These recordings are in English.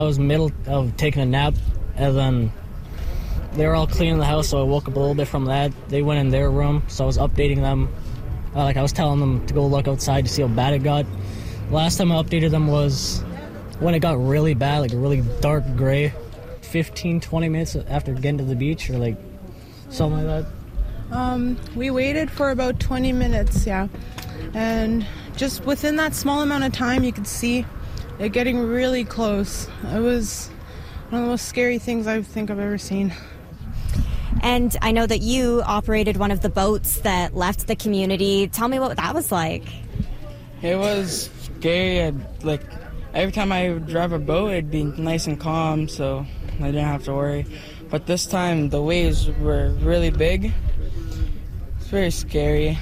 I was middle of taking a nap, and then they were all cleaning the house, so I woke up a little bit from that. They went in their room, so I was updating them. I was telling them to go look outside to see how bad it got. Last time I updated them was when it got really bad, like really dark gray, 15, 20 minutes after getting to the beach, or like something like that. We waited for about 20 minutes, yeah. And just within that small amount of time, you could see it getting really close. It was one of the most scary things I think I've ever seen. And I know that you operated one of the boats that left the community. Tell me what that was like. It was scary. Every time I would drive a boat, it'd be nice and calm, so I didn't have to worry. But this time, the waves were really big. It's very scary.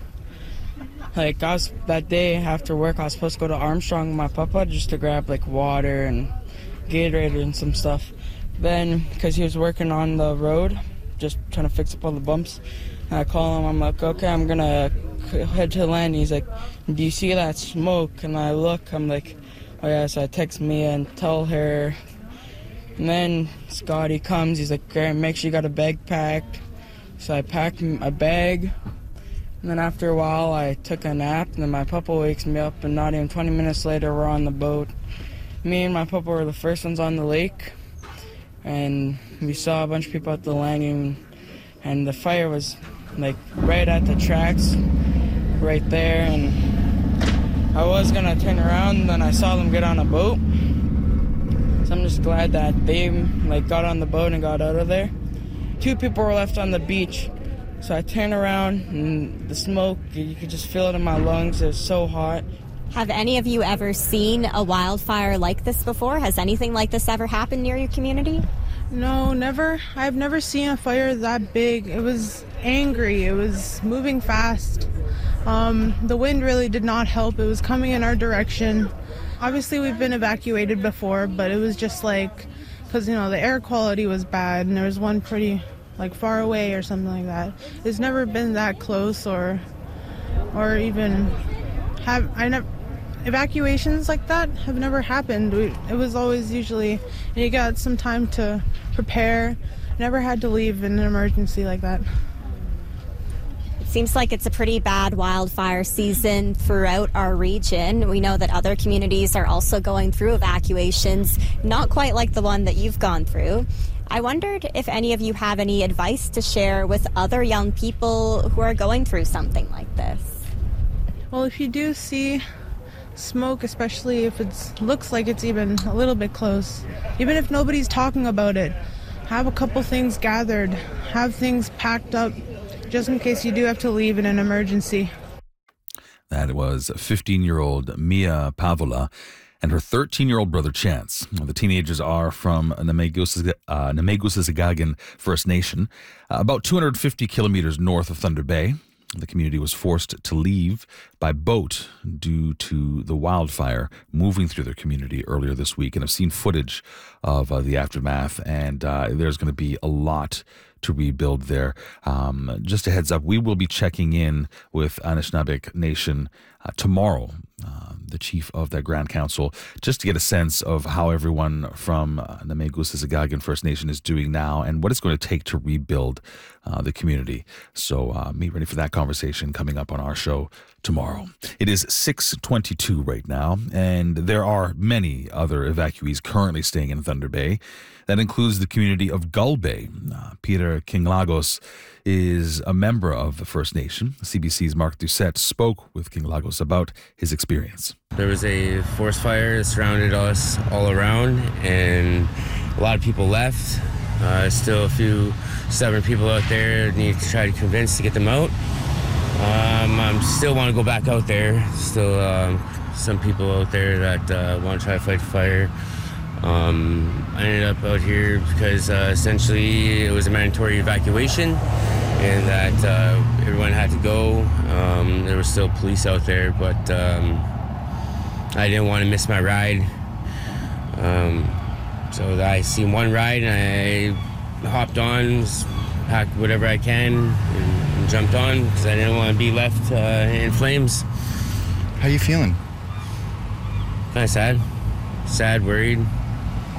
That day after work, I was supposed to go to Armstrong with my papa just to grab water and Gatorade and some stuff. Then, because he was working on the road, just trying to fix up all the bumps, and I call him, I'm like, okay, I'm gonna head to land. He's like, do you see that smoke? And I look, I'm like, oh yeah, so I text Mia and tell her. And then Scotty comes, he's like, okay, make sure you got a bag packed. So I packed a bag. And then after a while, I took a nap, and then my papa wakes me up, and not even 20 minutes later, we're on the boat. Me and my papa were the first ones on the lake, and we saw a bunch of people at the landing, and the fire was, right at the tracks, right there, and I was gonna turn around, and then I saw them get on a boat. So I'm just glad that they, got on the boat and got out of there. 2 people were left on the beach. So I turned around, and the smoke, you could just feel it in my lungs. It was so hot. Have any of you ever seen a wildfire like this before? Has anything like this ever happened near your community? No, never. I've never seen a fire that big. It was angry. It was moving fast. The wind really did not help. It was coming in our direction. Obviously, we've been evacuated before, but it was just because, the air quality was bad, and there was one pretty far away or something like that. It's never been that close or even evacuations like that have never happened. It was always usually, and you got some time to prepare. Never had to leave in an emergency like that. It seems like it's a pretty bad wildfire season throughout our region. We know that other communities are also going through evacuations, not quite like the one that you've gone through. I wondered if any of you have any advice to share with other young people who are going through something like this. Well, if you do see smoke, especially if it looks like it's even a little bit close, even if nobody's talking about it, have a couple things gathered, have things packed up, just in case you do have to leave in an emergency. That was 15-year-old Mia Pavola and her 13-year-old brother Chance. The teenagers are from Nemegusisagagan First Nation, about 250 kilometers north of Thunder Bay. The community was forced to leave by boat due to the wildfire moving through their community earlier this week, and I've seen footage of the aftermath, and there's going to be a lot to rebuild there. Just a heads up, we will be checking in with Anishinaabe Nation tomorrow, the chief of that Grand Council, just to get a sense of how everyone from Nemegusisagagan First Nation is doing now and what it's going to take to rebuild the community. So be ready for that conversation coming up on our show tomorrow. It is 6:22 right now, and there are many other evacuees currently staying in Thunder Bay. That includes the community of Gull Bay. Peter Kinglagos is a member of the First Nation. CBC's Mark Doucette spoke with Kinglagos about his experience. There was a forest fire that surrounded us all around, and a lot of people left. Still a few stubborn people out there need to try to convince to get them out. I still want to go back out there. Still some people out there that want to try to fight the fire. I ended up out here because essentially it was a mandatory evacuation and that everyone had to go. There was still police out there, but I didn't want to miss my ride. So I seen one ride and I hopped on, packed whatever I can and jumped on because I didn't want to be left in flames. How you feeling? Kind of sad, worried.